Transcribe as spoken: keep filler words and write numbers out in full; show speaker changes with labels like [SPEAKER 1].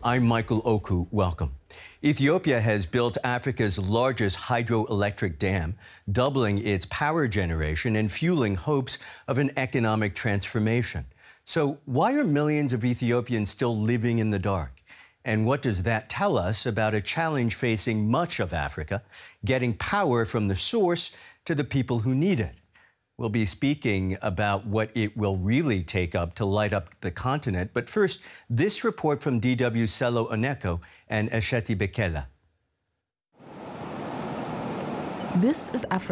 [SPEAKER 1] I'm Michael Oku. Welcome. Ethiopia has built Africa's largest hydroelectric dam, doubling its power generation and fueling hopes of an economic transformation. So why are millions of Ethiopians still living in the dark? And what does that tell us about a challenge facing much of Africa, getting power from the source to the people who need it? We'll be speaking about what it will really take up to light up the continent. But first, this report from D W's Selo Oneko and Esheti Bekela.
[SPEAKER 2] This is Africa.